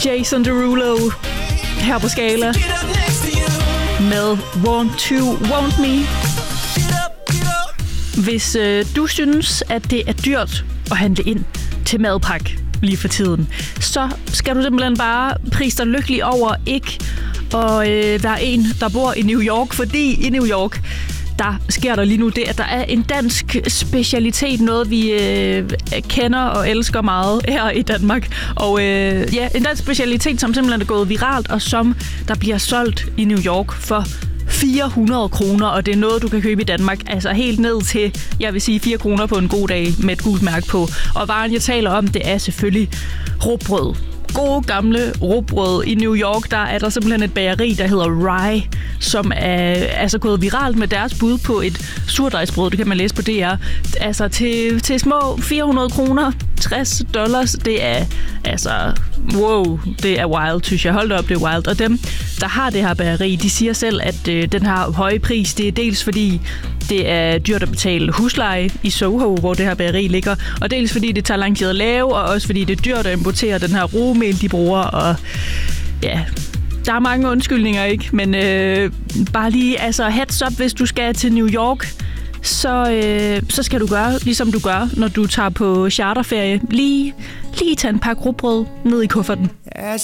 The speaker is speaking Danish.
Jason Derulo her på Skala med Want To Want Me. Hvis du synes, at det er dyrt at handle ind til madpakke lige for tiden, så skal du simpelthen bare prise dig lykkelig over ikke at være en, der bor i New York, fordi i New York, der sker der lige nu det, at der er en dansk specialitet, noget vi kender og elsker meget her i Danmark. Og en dansk specialitet, som simpelthen er gået viralt, og som der bliver solgt i New York for 400 kroner, og det er noget, du kan købe i Danmark. Altså helt ned til, jeg vil sige, 4 kroner på en god dag med et gult mærke på. Og varen, jeg taler om, det er selvfølgelig rugbrød. Gode gamle rugbrød. I New York, der er der simpelthen et bageri, der hedder Rye, som er altså gået viralt med deres bud på et surdejsbrød. Det kan man læse på DR. Altså til små 400 kroner, $60. Det er altså, wow, det er wild, synes jeg. Hold da op, det er wild. Og dem, der har det her bageri, de siger selv, at den her høje pris, det er dels fordi, det er dyrt at betale husleje i Soho, hvor det her bageri ligger, og dels fordi det tager lang tid at lave, og også fordi det er dyrt at importere den her rugmel, de bruger, og ja, der er mange undskyldninger, ikke? Men bare lige, altså heads up, hvis du skal til New York, så skal du gøre, ligesom du gør, når du tager på charterferie. Lige tage en pakke rugbrød ned i kufferten.